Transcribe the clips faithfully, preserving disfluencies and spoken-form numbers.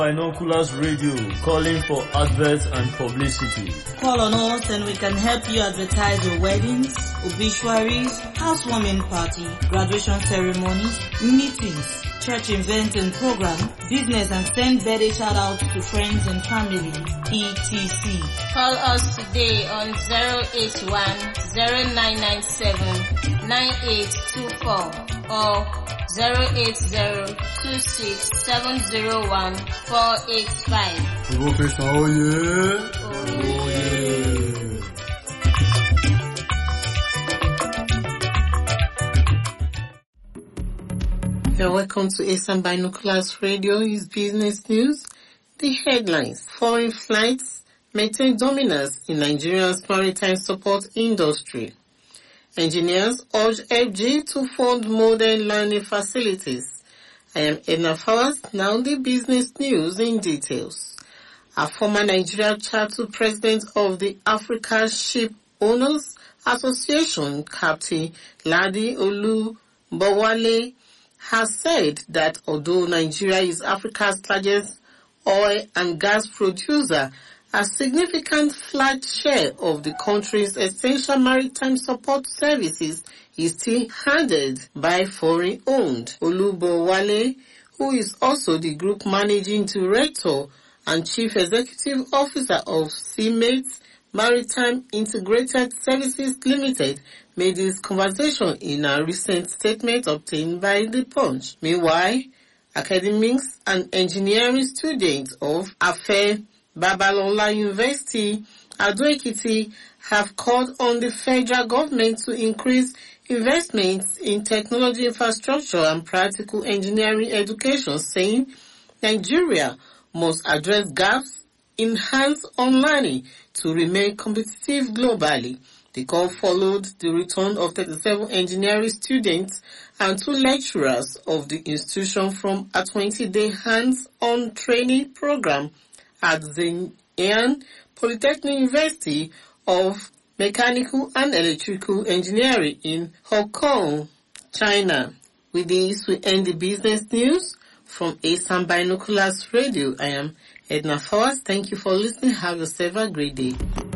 Binoculars Radio, calling for adverts and publicity. Call on us and we can help you advertise your weddings, obituaries, housewarming party, graduation ceremonies, meetings, church events and program, business, and send birthday shout-outs to friends and family, et cetera. Call us today on zero eight one, zero nine nine seven, nine eight two four or zero eight zero, two six seven zero one, four eight five. Professional, oh yeah. Oh yeah. You're welcome to ASAM Binoculars Radio. Is business news. The headlines: foreign flights maintain dominance in Nigeria's maritime support industry. Engineers urge F G to fund modern learning facilities. I am Edna Fawaz. Now the business news in details. A former Nigeria chapter president of the Africa Ship Owners Association, Captain Ladi Olubowale, has said that although Nigeria is Africa's largest oil and gas producer, a significant flat share of the country's essential maritime support services is still handled by foreign-owned. Olubowale, who is also the group managing director and chief executive officer of Seamates Maritime Integrated Services Limited, made this conversation in a recent statement obtained by The Punch. Meanwhile, academics and engineering students of Afe Babalola University, Ado-Ekiti, have called on the federal government to increase investments in technology infrastructure and practical engineering education, saying Nigeria must address gaps in hands-on learning to remain competitive globally. The call followed the return of thirty-seven engineering students and two lecturers of the institution from a twenty-day hands-on training program at the Yan Polytechnic University of Mechanical and Electrical Engineering in Hong Kong, China. With this, we end the business news from ASAM Binoculars Radio. I am Edna Fawaz. Thank you for listening. Have yourself a great day.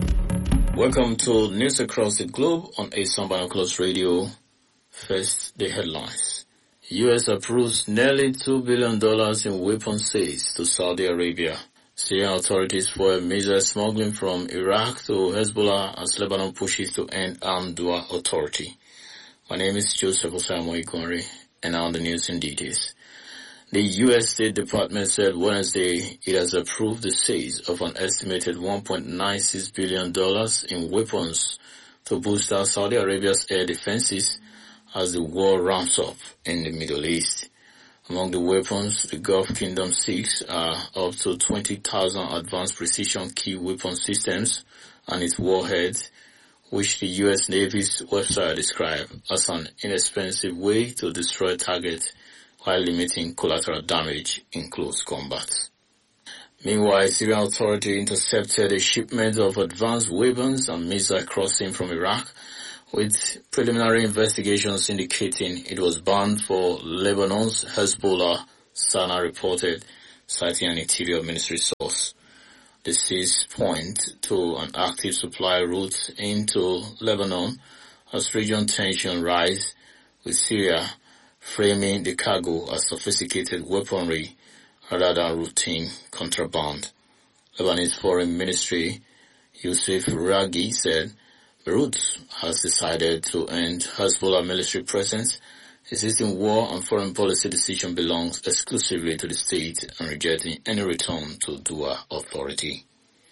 Welcome to News Across the Globe on ASAM Binoculars Radio. First, the headlines. U S approves nearly two billion dollars in weapon sales to Saudi Arabia. Syrian authorities foil missile smuggling from Iraq to Hezbollah as Lebanon pushes to end armed dual authority. My name is Joseph Osamu Igonri, and now the news in details. The U S State Department said Wednesday it has approved the sales of an estimated one point nine six billion dollars in weapons to boost out Saudi Arabia's air defenses as the war ramps up in the Middle East. Among the weapons the Gulf Kingdom seeks are up to twenty thousand advanced precision key weapon systems and its warheads, which the U S Navy's website described as an inexpensive way to destroy targets while limiting collateral damage in close combat. Meanwhile, Syrian authorities intercepted a shipment of advanced weapons and missiles crossing from Iraq, with preliminary investigations indicating it was bound for Lebanon's Hezbollah, Sana reported, citing an Interior Ministry source. The seas point to an active supply route into Lebanon as region tension rise, with Syria framing the cargo as sophisticated weaponry rather than routine contraband. Lebanese Foreign Ministry Youssef Raghi said Beirut has decided to end Hezbollah military presence. Existing war and foreign policy decision belongs exclusively to the state and rejecting any return to dual authority.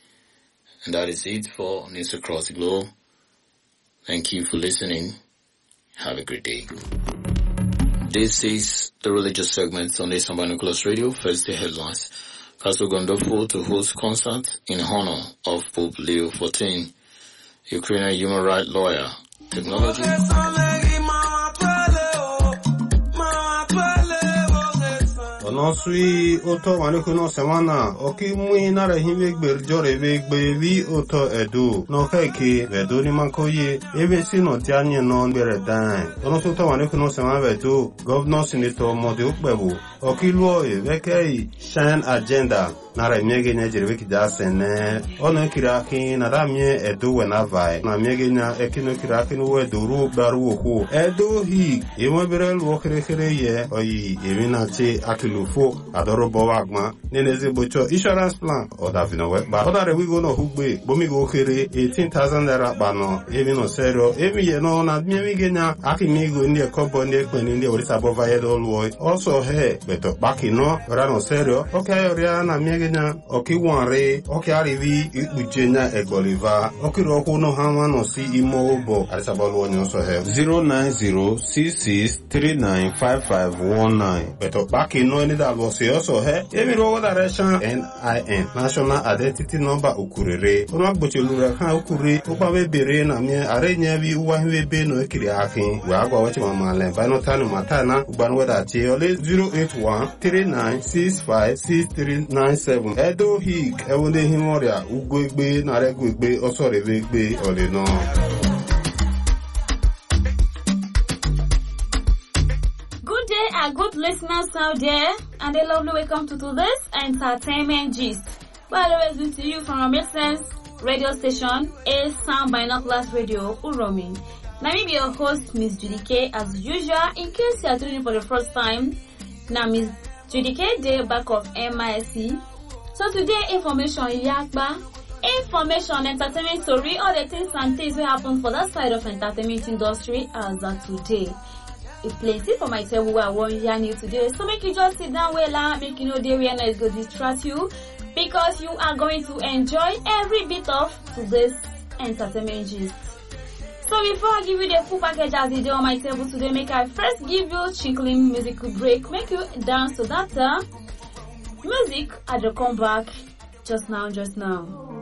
And that is it for News Across the Globe. Thank you for listening. Have a great day. This is the religious segment on ASAM Binoculars Radio. First, the headlines. Castle Gandolfo to host concert in honor of Pope Leo the fourteenth. Ukrainian human rights lawyer. Technology. no sui oto waneko no semana oki mui na rehi egbe jore egbe vi oto edu no keke vedo ni mankoye ebe si no ti anye no bere dan ono so to waneko no semana vedo governor senator mode ukbebu oki luo e veke shine agenda na re miege nya jere wiki da sene ono kiraki na da mie edu we na vai na miege nya ekino kiraki no we duru baru ko edu hi e mo bere luo kere kere ye oyi emi na ti akilufo adoro bowagma neneze bocho insurance plan oda vino we ba oda re we go no hugbe bomi go kere eighteen thousand naira ba no emi no serio emi ye no na miege nya akimi go ndi kobo ndi ekpe ndi orisa bova ye do luo also he beto baki no ra no serio okay ori na miege nya oki wanre oki arivi ikpujenya egboliva oki roku no hanwa no si imo obo arisa bolu onyo so he zero nine zero six six three nine five five one nine beto baki no any that was also he emi ro direction N I N national identity number ukurere ono agboche lura kan ukure opa be bere na mi arenya bi uwa hwe be no ekiri akin we agwa wachi mama le ba no tanu matana ugban weda ti ole zero eight one three nine six five six three nine seven edo hik ewonde himoria ugwegbe na regwegbe osorebegbe ole no. Good day and good listeners out there, and a lovely welcome to today's entertainment gist. Well, always good to you from our Mixsense radio station, A Sound Binoculars Radio, Uromi. Now me be your host, Miss Judy K, as usual. In case you are tuning in for the first time, now Miss Judy K, day back of M I S C. So today, information yakba, information, entertainment story, all the things and things will happen for that side of entertainment industry as of today. It's plenty for myself who I want to hear you today. So make you just sit down well, make you know the awareness go distract you, because you are going to enjoy every bit of today's entertainment gist. So before I give you the full package as the day on my table today, make I first give you a chinkling musical break, make you dance to that uh, music. I will come back just now, just now.